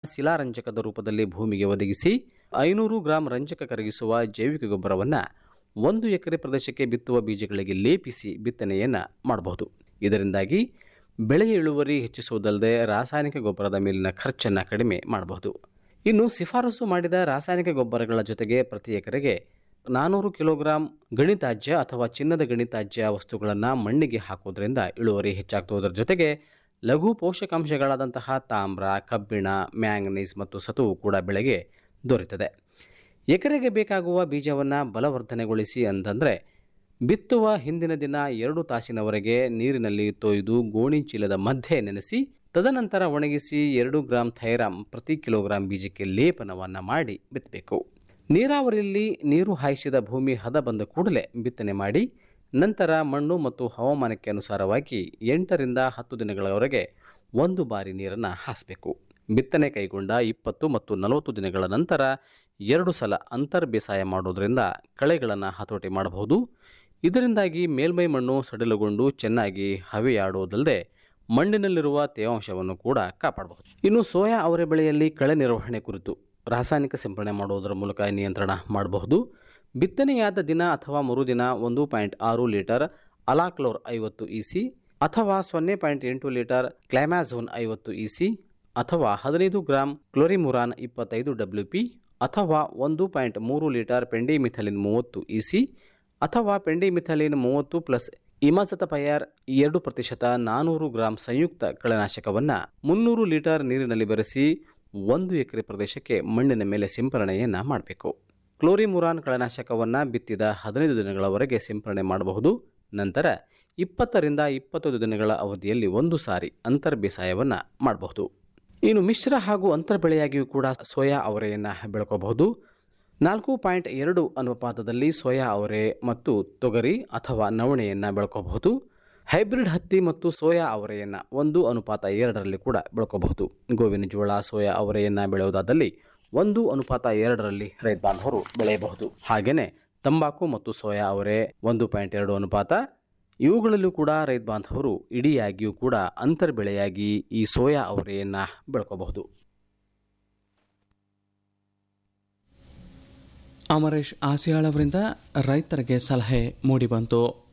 ಶಿಲಾರಂಜಕದ ರೂಪದಲ್ಲಿ ಭೂಮಿಗೆ ಒದಗಿಸಿ 500 ಗ್ರಾಂ ರಂಜಕ ಕರಗಿಸುವ ಜೈವಿಕ ಗೊಬ್ಬರವನ್ನು 1 ಎಕರೆ ಪ್ರದೇಶಕ್ಕೆ ಬಿತ್ತುವ ಬೀಜಗಳಿಗೆ ಲೇಪಿಸಿ ಬಿತ್ತನೆಯನ್ನು ಮಾಡಬಹುದು. ಇದರಿಂದಾಗಿ ಬೆಳೆಯ ಇಳುವರಿ ಹೆಚ್ಚಿಸುವುದಲ್ಲದೆ ರಾಸಾಯನಿಕ ಗೊಬ್ಬರದ ಮೇಲಿನ ಖರ್ಚನ್ನು ಕಡಿಮೆ ಮಾಡಬಹುದು. ಇನ್ನು ಶಿಫಾರಸು ಮಾಡಿದ ರಾಸಾಯನಿಕ ಗೊಬ್ಬರಗಳ ಜೊತೆಗೆ ಪ್ರತಿ ಎಕರೆಗೆ 400 ಕಿಲೋಗ್ರಾಂ ಗಣಿತ್ಯಾಜ್ಯ ಅಥವಾ ಚಿನ್ನದ ಗಣಿತ್ಯಾಜ್ಯ ವಸ್ತುಗಳನ್ನು ಮಣ್ಣಿಗೆ ಹಾಕುವುದರಿಂದ ಇಳುವರಿ ಹೆಚ್ಚಾಗುವುದರ ಜೊತೆಗೆ ಲಘು ಪೋಷಕಾಂಶಗಳಾದಂತಹ ತಾಮ್ರ, ಕಬ್ಬಿಣ, ಮ್ಯಾಂಗನೀಸ್ ಮತ್ತು ಸತುವು ಕೂಡ ಬೆಳೆಗೆ ದೊರೆಯುತ್ತದೆ. ಎಕರೆಗೆ ಬೇಕಾಗುವ ಬೀಜವನ್ನು ಬಲವರ್ಧನೆಗೊಳಿಸಿ ಅಂತಂದರೆ ಬಿತ್ತುವ ಹಿಂದಿನ ದಿನ 2 ತಾಸಿನವರೆಗೆ ನೀರಿನಲ್ಲಿ ತೊಯ್ದು ಗೋಣಿ ಚೀಲದ ಮಧ್ಯೆ ನೆನೆಸಿ ತದನಂತರ ಒಣಗಿಸಿ 2 ಗ್ರಾಂ ಥೈರಾಮ್ ಪ್ರತಿ ಕಿಲೋಗ್ರಾಂ ಬೀಜಕ್ಕೆ ಲೇಪನವನ್ನು ಮಾಡಿ ಬಿತ್ತಬೇಕು. ನೀರಾವರಿಯಲ್ಲಿ ನೀರು ಹಾಯಿಸಿದ ಭೂಮಿ ಹದ ಬಂದ ಕೂಡಲೇ ಬಿತ್ತನೆ ಮಾಡಿ ನಂತರ ಮಣ್ಣು ಮತ್ತು ಹವಾಮಾನಕ್ಕೆ ಅನುಸಾರವಾಗಿ 8 ರಿಂದ 10 ದಿನಗಳವರೆಗೆ 1 ಬಾರಿ ನೀರನ್ನು ಹಾಸಬೇಕು. ಬಿತ್ತನೆ ಕೈಗೊಂಡ 20 ಮತ್ತು 40 ದಿನಗಳ ನಂತರ 2 ಸಲ ಅಂತರ್ ಬೇಸಾಯ ಮಾಡುವುದರಿಂದ ಕಳೆಗಳನ್ನು ಹತೋಟಿ ಮಾಡಬಹುದು. ಇದರಿಂದಾಗಿ ಮೇಲ್ಮೈ ಮಣ್ಣು ಸಡಿಲಗೊಂಡು ಚೆನ್ನಾಗಿ ಹವೆಯಾಡುವುದಲ್ಲದೆ ಮಣ್ಣಿನಲ್ಲಿರುವ ತೇವಾಂಶವನ್ನು ಕೂಡ ಕಾಪಾಡಬಹುದು. ಇನ್ನು ಸೋಯಾ ಅವರೆ ಬೆಳೆಯಲ್ಲಿ ಕಳೆ ನಿರ್ವಹಣೆ ಕುರಿತು ರಾಸಾಯನಿಕ ಸಿಂಪಡಣೆ ಮಾಡುವುದರ ಮೂಲಕ ನಿಯಂತ್ರಣ ಮಾಡಬಹುದು. ಬಿತ್ತನೆಯಾದ ದಿನ ಅಥವಾ ಮರುದಿನ 1.6 ಲೀಟರ್ ಅಲಾಕ್ಲೋರ್ 50 EC ಅಥವಾ 0.8 ಲೀಟರ್ ಕ್ಲೈಮ್ಯಾಝೋನ್ 50 EC ಅಥವಾ 15 ಗ್ರಾಂ ಕ್ಲೋರಿಮುರಾನ್ 25 WP ಅಥವಾ 1.3 ಲೀಟರ್ ಪೆಂಡಿಮಿಥಲಿನ್ 30 EC ಅಥವಾ ಪೆಂಡಿಮಿಥಲಿನ್ 30 ಪ್ಲಸ್ ಇಮಾಜತಪೈರ್ 2% 400 ಗ್ರಾಂ ಸಂಯುಕ್ತ ಕಳೆನಾಶಕವನ್ನು 300 ಲೀಟರ್ ನೀರಿನಲ್ಲಿ ಬೆರೆಸಿ 1 ಎಕರೆ ಪ್ರದೇಶಕ್ಕೆ ಮಣ್ಣಿನ ಮೇಲೆ ಸಿಂಪರಣೆಯನ್ನು ಮಾಡಬೇಕು. ಕ್ಲೋರಿಮುರಾನ್ ಕಳೆನಾಶಕವನ್ನು ಬಿತ್ತಿದ 15 ದಿನಗಳವರೆಗೆ ಸಿಂಪರಣೆ ಮಾಡಬಹುದು. ನಂತರ 20 ರಿಂದ 25 ದಿನಗಳ ಅವಧಿಯಲ್ಲಿ 1 ಸಾರಿ ಅಂತರ್ ಬೇಸಾಯವನ್ನು ಮಾಡಬಹುದು. ಇನ್ನು ಮಿಶ್ರ ಹಾಗೂ ಅಂತರ್ ಬೆಳೆಯಾಗಿಯೂ ಕೂಡ ಸೋಯಾ ಅವರೆಯನ್ನು ಬೆಳ್ಕೋಬಹುದು. 4.2 ಅನುಪಾತದಲ್ಲಿ ಸೋಯಾ ಅವರೆ ಮತ್ತು ತೊಗರಿ ಅಥವಾ ನವಣೆಯನ್ನು ಬೆಳ್ಕೋಬಹುದು. ಹೈಬ್ರಿಡ್ ಹತ್ತಿ ಮತ್ತು ಸೋಯಾ ಅವರೆಯನ್ನು 1:2 ಕೂಡ ಬೆಳ್ಕೋಬಹುದು. ಗೋವಿನ ಜೋಳ, ಸೋಯಾ ಅವರೆಯನ್ನು ಬೆಳೆಯುವುದಾದಲ್ಲಿ 1:2 ರೈತ ಬಾಂಧವರು ಬೆಳೆಯಬಹುದು. ಹಾಗೆಯೇ ತಂಬಾಕು ಮತ್ತು ಸೋಯಾ ಅವರೆ 1.2 ಅನುಪಾತ. ಇವುಗಳಲ್ಲೂ ಕೂಡ ರೈತ ಬಾಂಧವರು ಇಡಿಯಾಗಿಯೂ ಕೂಡ ಅಂತರ್ ಬೆಳೆಯಾಗಿ ಈ ಸೋಯಾ ಅವರೆಯನ್ನು ಬೆಳ್ಕೋಬಹುದು. ಅಮರೇಶ್ ಆಸಿಯಾಳ್ ಅವರಿಂದ ರೈತರಿಗೆ ಸಲಹೆ ಮೂಡಿಬಂತು.